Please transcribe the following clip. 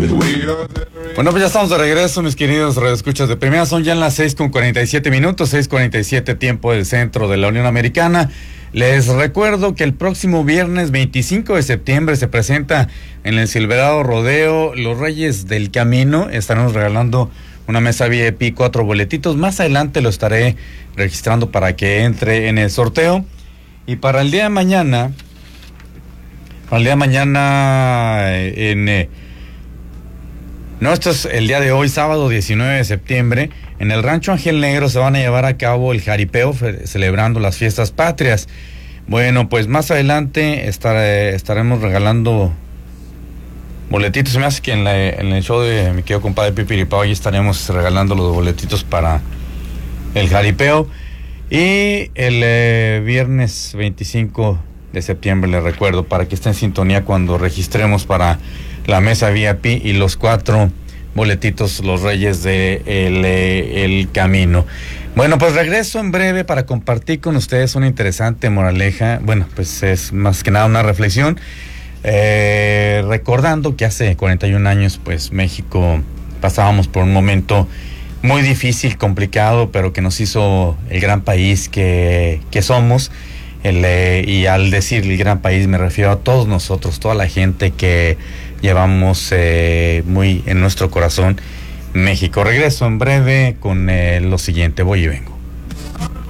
Bueno, pues ya estamos de regreso, mis queridos radioescuchas de Primera. Son ya en las 6:47, 6:47 tiempo del centro de la Unión Americana. Les recuerdo que el próximo viernes 25 de septiembre se presenta en el Silverado Rodeo Los Reyes del Camino. Estaremos regalando una mesa VIP, 4 boletitos. Más adelante lo estaré registrando para que entre en el sorteo. Y para el día de mañana, no, esto es el día de hoy, sábado 19 de septiembre, en el Rancho Ángel Negro se van a llevar a cabo el jaripeo celebrando las fiestas patrias. Bueno, pues más adelante estaremos regalando boletitos. Se me hace que en el show de mi querido compadre Pipiripao ahí estaremos regalando los boletitos para el jaripeo. Y el viernes 25 de septiembre, les recuerdo, para que esté en sintonía cuando registremos para la mesa VIP y los 4 boletitos, los Reyes de el Camino. Bueno, pues regreso en breve para compartir con ustedes una interesante moraleja. Bueno, pues es más que nada una reflexión, recordando que hace 41 años, pues México pasábamos por un momento muy difícil, complicado, pero que nos hizo el gran país que somos. Y al decir el gran país me refiero a todos nosotros, toda la gente que llevamos muy en nuestro corazón México. Regreso en breve con lo siguiente, voy y vengo.